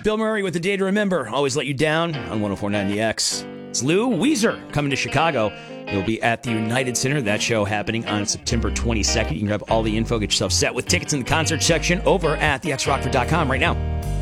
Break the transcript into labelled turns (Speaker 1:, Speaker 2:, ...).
Speaker 1: Bill Murray with The Day to Remember. Always let you down on 104.9 The X. It's Lou Weezer coming to Chicago. He'll be at the United Center. That show happening on September 22nd. You can grab all the info, get yourself set with tickets in the concert section over at thexrockford.com right now.